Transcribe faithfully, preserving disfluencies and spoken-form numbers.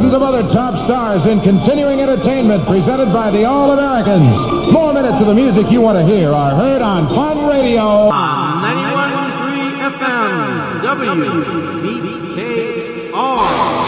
dozens of other top stars in continuing entertainment presented by the All-Americans. More minutes of the music you want to hear are heard on Fun Radio. On ninety-one point three F M, W V K R.